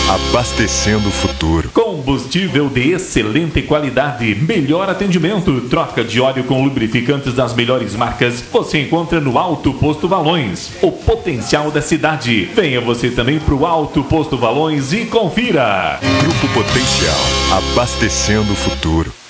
abastecendo o futuro. Combustível de excelente qualidade, melhor atendimento, troca de óleo com lubrificantes das melhores marcas, você encontra no Alto Posto Valões, o potencial da cidade. Venha você também para o Alto Posto Valões e confira. Grupo Potencial, abastecendo o futuro.